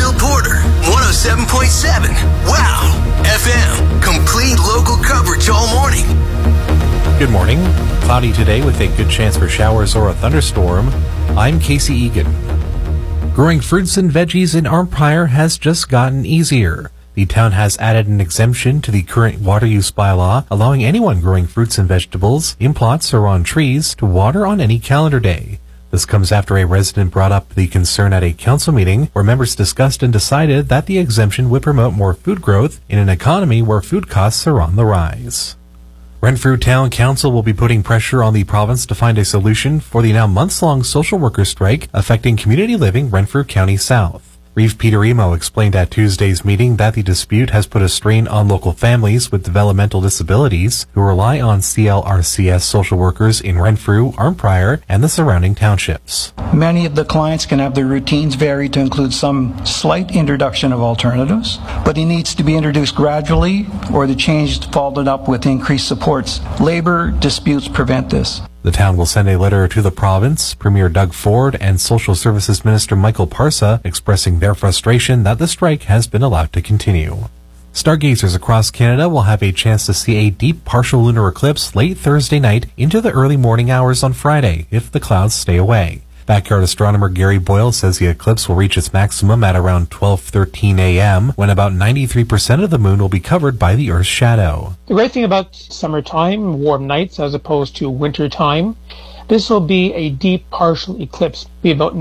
Neil Porter, 107.7. Wow! FM. Complete local coverage all morning. Good morning. Cloudy today with a good chance for showers or a thunderstorm. I'm Casey Egan. Growing fruits and veggies in Arnprior has just gotten easier. The town has added an exemption to the current water use bylaw, allowing anyone growing fruits and vegetables in plots or on trees to water on any calendar day. This comes after a resident brought up the concern at a council meeting where members discussed and decided that the exemption would promote more food growth in an economy where food costs are on the rise. Renfrew Town Council will be putting pressure on the province to find a solution for the now months-long social worker strike affecting community living Renfrew County South. Reeve Peterimo explained at Tuesday's meeting that the dispute has put a strain on local families with developmental disabilities who rely on CLRCS social workers in Renfrew, Arnprior, and the surrounding townships. Many of the clients can have their routines vary to include some slight introduction of alternatives, but it needs to be introduced gradually or the change is followed up with increased supports. Labor disputes prevent this. The town will send a letter to the province, Premier Doug Ford, and Social Services Minister Michael Parsa expressing their frustration that the strike has been allowed to continue. Stargazers across Canada will have a chance to see a deep partial lunar eclipse late Thursday night into the early morning hours on Friday if the clouds stay away. Backyard astronomer Gary Boyle says the eclipse will reach its maximum at around 12:13 a.m. when about 93% of the moon will be covered by the Earth's shadow. The great thing about summertime, warm nights as opposed to winter time, this will be a deep partial eclipse, be about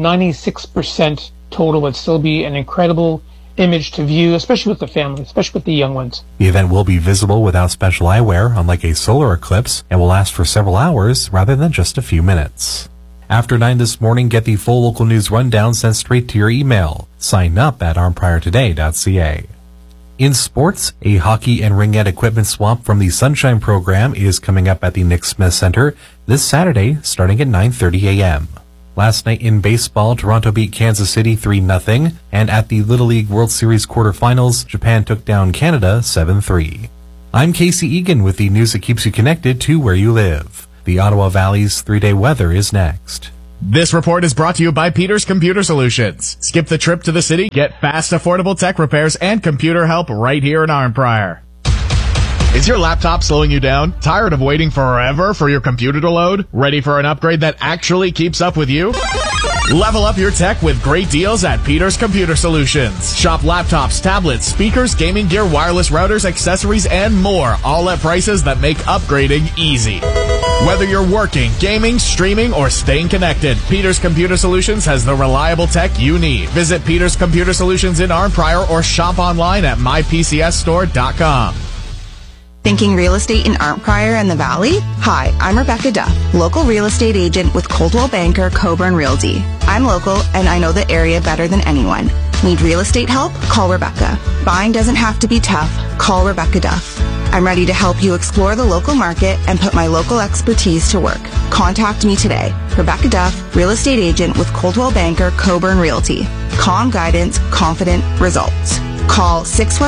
96% total, but still be an incredible image to view, especially with the family, especially with the young ones. The event will be visible without special eyewear, unlike a solar eclipse, and will last for several hours rather than just a few minutes. After 9 this morning, get the full local news rundown sent straight to your email. Sign up at arnpriortoday.ca. In sports, a hockey and ringette equipment swap from the Sunshine program is coming up at the Nick Smith Center this Saturday starting at 9:30 a.m. Last night in baseball, Toronto beat Kansas City 3-0, and at the Little League World Series quarterfinals, Japan took down Canada 7-3. I'm Casey Egan with the news that keeps you connected to where you live. The Ottawa Valley's 3-day weather is next. This report is brought to you by Peters Computer Solutions. Skip the trip to the city, get fast, affordable tech repairs and computer help right here in Arnprior. Is your laptop slowing you down? Tired of waiting forever for your computer to load? Ready for an upgrade that actually keeps up with you? Level up your tech with great deals at Peters Computer Solutions. Shop laptops, tablets, speakers, gaming gear, wireless routers, accessories, and more, all at prices that make upgrading easy. Whether you're working, gaming, streaming, or staying connected, Peters Computer Solutions has the reliable tech you need. Visit Peters Computer Solutions in Arnprior or shop online at mypcsstore.com. Thinking real estate in Arnprior and the Valley? Hi, I'm Rebecca Duff, local real estate agent with Coldwell Banker Coburn Realty. I'm local and I know the area better than anyone. Need real estate help? Call Rebecca. Buying doesn't have to be tough. Call Rebecca Duff. I'm ready to help you explore the local market and put my local expertise to work. Contact me today. Rebecca Duff, real estate agent with Coldwell Banker Coburn Realty. Calm guidance, confident results. Call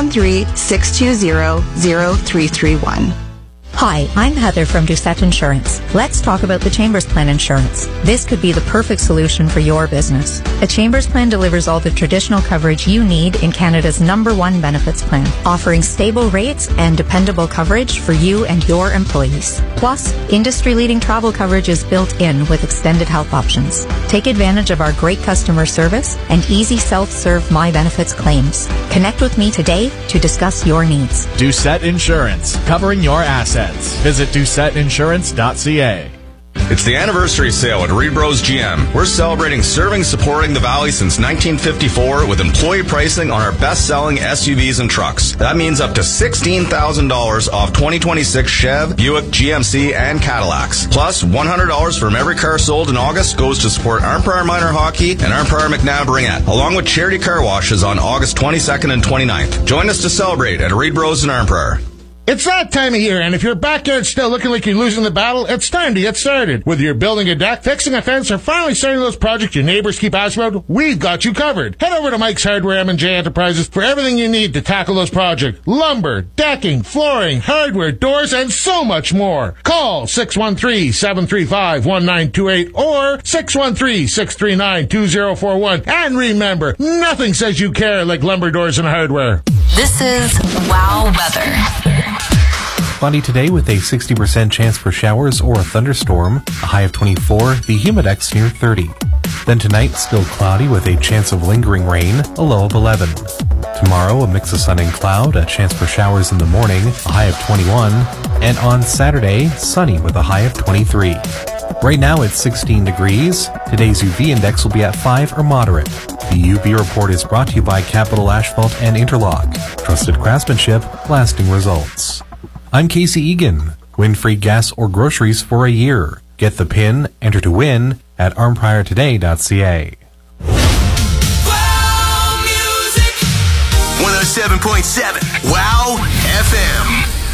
613-620-0331. Hi, I'm Heather from Doucette Insurance. Let's talk about the Chambers Plan Insurance. This could be the perfect solution for your business. A Chambers Plan delivers all the traditional coverage you need in Canada's #1 benefits plan, offering stable rates and dependable coverage for you and your employees. Plus, industry-leading travel coverage is built in with extended health options. Take advantage of our great customer service and easy self-serve My Benefits claims. Connect with me today to discuss your needs. Doucette Insurance, covering your assets. Visit doucetteinsurance.ca. It's the anniversary sale at Reed Bros GM. We're celebrating serving, supporting the Valley since 1954 with employee pricing on our best-selling SUVs and trucks. That means up to $16,000 off 2026 Chev, Buick, GMC, and Cadillacs. Plus, $100 from every car sold in August goes to support Arnprior Minor Hockey and Arnprior McNabb Ringette, along with charity car washes on August 22nd and 29th. Join us to celebrate at Reed Bros in Arnprior. It's that time of year, and if your backyard's still looking like you're losing the battle, it's time to get started. Whether you're building a deck, fixing a fence, or finally starting those projects your neighbors keep asking about, we've got you covered. Head over to Mike's Hardware M&J Enterprises for everything you need to tackle those projects. Lumber, decking, flooring, hardware, doors, and so much more. Call 613-735-1928 or 613-639-2041. And remember, nothing says you care like lumber, doors, and hardware. This is Wow Weather. Cloudy today with a 60% chance for showers or a thunderstorm, a high of 24, the humidex near 30. Then tonight, still cloudy with a chance of lingering rain, a low of 11. Tomorrow, a mix of sun and cloud, a chance for showers in the morning, a high of 21. And on Saturday, sunny with a high of 23. Right now it's 16 degrees. Today's UV index will be at 5 or moderate. The UV report is brought to you by Capital Asphalt and Interlock. Trusted craftsmanship, lasting results. I'm Casey Egan. Win free gas or groceries for a year. Get the PIN, enter to win at armpriortoday.ca. Wow Music 107.7 Wow FM.